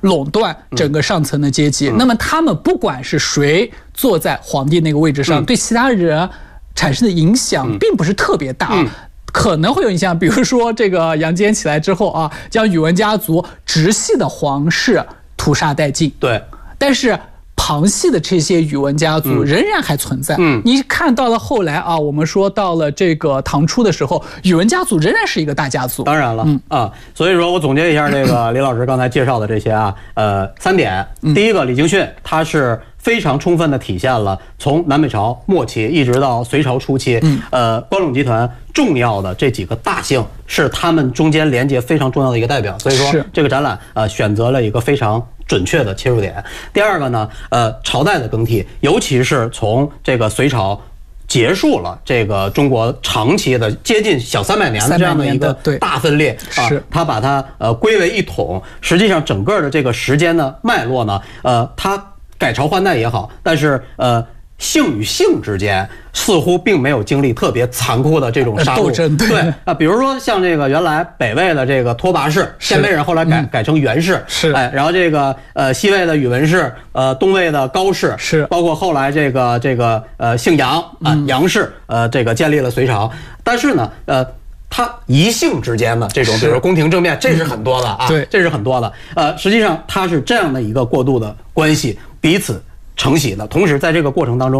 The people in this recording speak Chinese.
垄断整个上层的阶级。那么他们不管是谁坐在皇帝那个位置上，对其他人产生的影响并不是特别大。可能会有影响，比如说这个杨坚起来之后啊，将宇文家族直系的皇室屠杀殆尽。 对， 但是旁系的这些宇文家族仍然还存在。你看到了后来啊，我们说到了这个唐初的时候，宇文家族仍然是一个大家族。 当然了，所以说我总结一下这个李老师刚才介绍的这些啊，3点。第一个，李敬训他是非常充分地体现了从南北朝末期一直到隋朝初期，关陇集团重要的这几个大姓是他们中间连接非常重要的一个代表。所以说这个展览选择了一个非常准确的切入点。第二个呢，朝代的更替，尤其是从这个隋朝结束了这个中国长期的接近小300年的这样的一个大分裂啊，他把它归为一统。实际上整个的这个时间的脉络呢，它改朝换代也好，但是姓与姓之间似乎并没有经历特别残酷的这种杀戮斗争。对啊，比如说像这个原来北魏的这个拓跋氏、鲜卑人，后来改成袁氏，然后这个西魏的宇文氏，东魏的高氏，包括后来这个姓杨啊杨氏，这个建立了隋朝。但是呢，他一姓之间的这种，比如说宫廷政变，这是很多的啊，这是很多的。实际上它是这样的一个过渡的关系，彼此承袭的。同时，在这个过程当中，